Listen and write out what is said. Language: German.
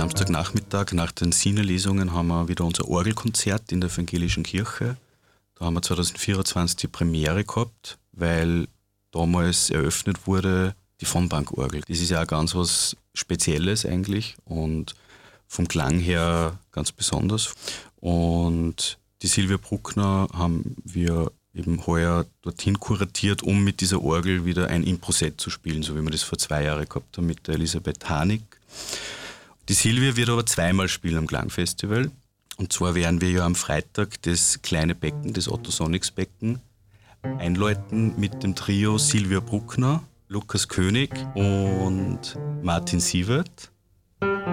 Samstagnachmittag nach den Sinelesungen haben wir wieder unser Orgelkonzert in der evangelischen Kirche. Da haben wir 2024 die Premiere gehabt, weil damals eröffnet wurde die von Bank-Orgel. Das ist ja auch ganz was Spezielles eigentlich und vom Klang her ganz besonders. Und die Silvia Bruckner haben wir eben heuer dorthin kuratiert, um mit dieser Orgel wieder ein Impro-Set zu spielen, so wie wir das vor 2 Jahren gehabt haben mit der Elisabeth Hanig. Die Silvia wird aber 2-mal spielen am Klangfestival. Und zwar werden wir ja am Freitag das kleine Becken, das Otto Sonics Becken, einläuten mit dem Trio Silvia Bruckner, Lukas König und Martin Sievert.